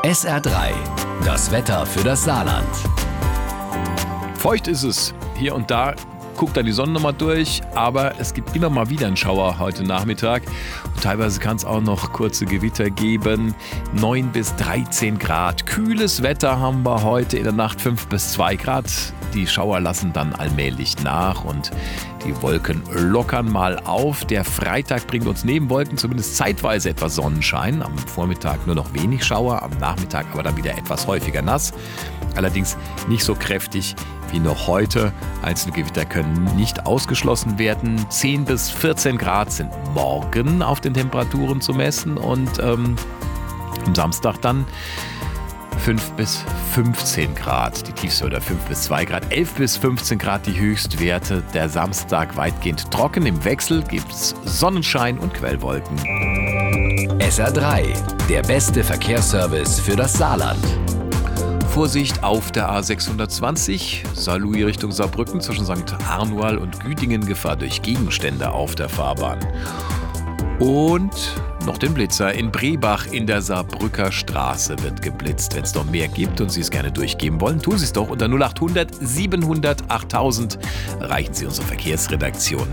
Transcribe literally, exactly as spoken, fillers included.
S R drei, das Wetter für das Saarland. Feucht ist es hier und da. Guckt da die Sonne nochmal durch, aber es gibt immer mal wieder einen Schauer heute Nachmittag. Und teilweise kann es auch noch kurze Gewitter geben. neun bis dreizehn Grad. Kühles Wetter haben wir heute, in der Nacht fünf bis zwei Grad. Die Schauer lassen dann allmählich nach und die Wolken lockern mal auf. Der Freitag bringt uns neben Wolken zumindest zeitweise etwas Sonnenschein. Am Vormittag nur noch wenig Schauer, am Nachmittag aber dann wieder etwas häufiger nass. Allerdings nicht so kräftig wie noch heute. Einzelne Gewitter können nicht ausgeschlossen werden. zehn bis vierzehn Grad sind morgen auf den Temperaturen zu messen und ähm, am Samstag dann fünf bis fünfzehn Grad, die tiefste oder fünf bis zwei Grad, elf bis fünfzehn Grad die Höchstwerte. Der Samstag weitgehend trocken, im Wechsel gibt es Sonnenschein und Quellwolken. S R drei, der beste Verkehrsservice für das Saarland. Vorsicht auf der A sechshundertzwanzig, Saarlouis Richtung Saarbrücken zwischen Sankt Arnual und Güdingen, Gefahr durch Gegenstände auf der Fahrbahn. Und noch den Blitzer in Brebach in der Saarbrücker Straße wird geblitzt. Wenn es noch mehr gibt und Sie es gerne durchgeben wollen, tun Sie es doch unter null acht hundert siebenhundert achttausend. Erreichen Sie unsere Verkehrsredaktion.